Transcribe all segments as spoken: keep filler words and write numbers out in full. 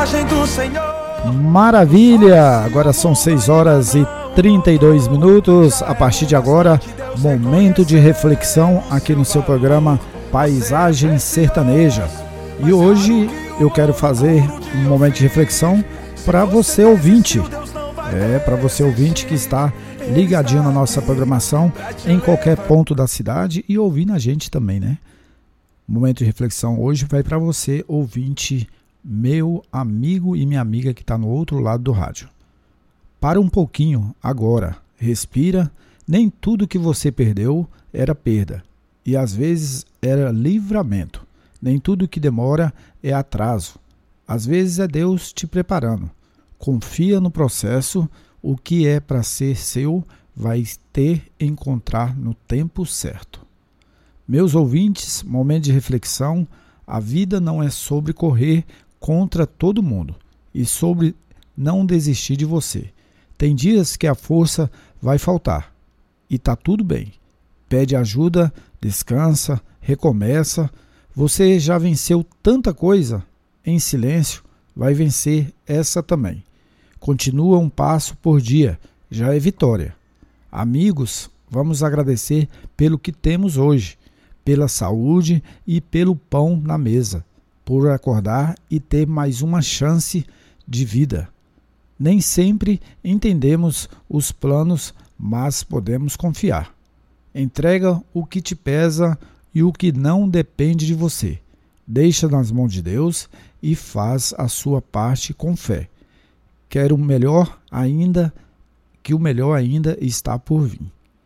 paisagem do Senhor. Maravilha! Agora são seis horas e trinta e dois minutos. A partir de agora, momento de reflexão aqui no seu programa Paisagem Sertaneja. E hoje eu quero fazer um momento de reflexão para você ouvinte. É, para você ouvinte que está ligadinho na nossa programação em qualquer ponto da cidade e ouvindo a gente também, né? O momento de reflexão hoje vai para você, ouvinte, meu amigo e minha amiga que está no outro lado do rádio. Para um pouquinho agora, respira. Nem tudo que você perdeu era perda e às vezes era livramento. Nem tudo que demora é atraso. Às vezes é Deus te preparando. Confia no processo. O que é para ser seu vai ter encontrar no tempo certo. Meus ouvintes, momento de reflexão. A vida não é sobre correr contra todo mundo e sobre não desistir de você. Tem dias que a força vai faltar e tá tudo bem. Pede ajuda, descansa, recomeça. Você já venceu tanta coisa em silêncio, vai vencer essa também. Continua um passo por dia, já é vitória. Amigos, vamos agradecer pelo que temos hoje, pela saúde e pelo pão na mesa, por acordar e ter mais uma chance de vida. Nem sempre entendemos os planos, mas podemos confiar. Entrega o que te pesa e o que não depende de você. Deixa nas mãos de Deus e faz a sua parte com fé. Quero o melhor ainda, que o melhor ainda está por vir.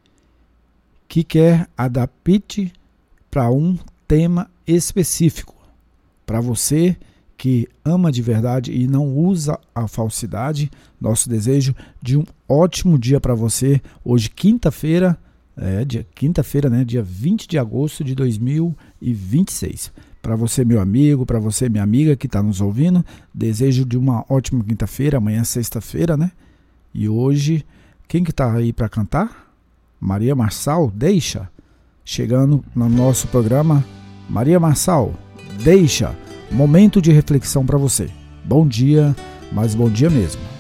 Que quer adapte para um tema específico. Para você que ama de verdade e não usa a falsidade, nosso desejo de um ótimo dia para você. Hoje, quinta-feira, é, dia, quinta-feira, né, dia vinte de agosto de dois mil e vinte e seis. Para você, meu amigo, para você, minha amiga que está nos ouvindo, desejo de uma ótima quinta-feira. Amanhã é sexta-feira, né? E hoje, quem que está aí para cantar? Maria Marçal, Deixa. Chegando no nosso programa, Maria Marçal, Deixa. Momento de reflexão para você. Bom dia, mas bom dia mesmo.